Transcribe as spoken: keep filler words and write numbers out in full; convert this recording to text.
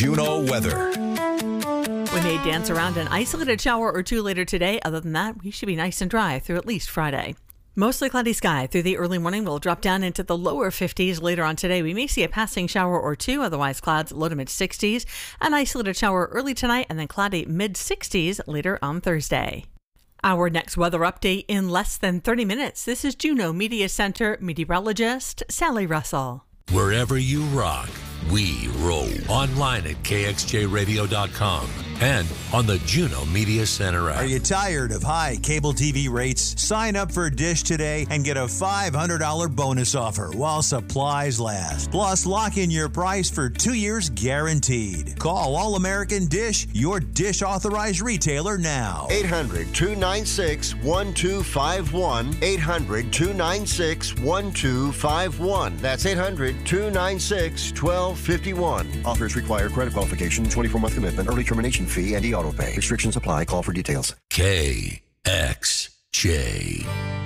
Juneau weather. We may dance around an isolated shower or two later today. Other than that, we should be nice and dry through at least Friday. Mostly cloudy sky through the early morning. Will drop down into the lower fifties later on today. We may see a passing shower or two. Otherwise, clouds low to mid sixties. An isolated shower early tonight and then cloudy mid sixties later on Thursday. Our next weather update in less than thirty minutes. This is Juneau Media Center meteorologist Sally Russell. Wherever you rock, we roll. Online at K X J radio dot com and on the Juneau Media Center app. Are you tired of high cable T V rates? Sign up for Dish today and get a five hundred dollars bonus offer while supplies last. Plus, lock in your price for two years guaranteed. Call All American Dish, your Dish authorized retailer now. eight hundred, two nine six, one two five one. eight hundred, two nine six, one two five one. That's eight hundred, two nine six, one two five one. Offers require credit qualification, twenty-four month commitment, early termination fee, and e-auto pay. Restrictions apply. Call for details. K X J.